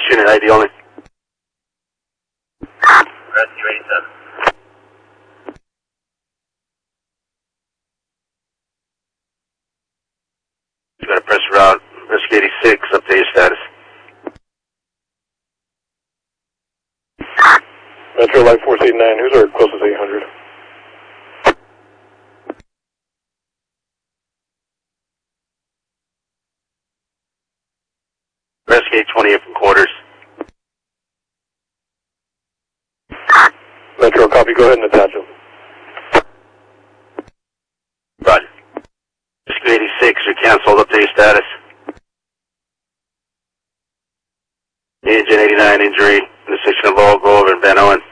unit, ID only. Rescue 87. You gotta press route. Rescue 86, update your status. Metro Light Force 89, who's our closest 800? Rescue 28 from quarters. Metro, copy, go ahead and attach them. Roger. Rescue 86, you're canceled, update your status. Agent 89, injury, intersection of Laurel Grove and Van Owen.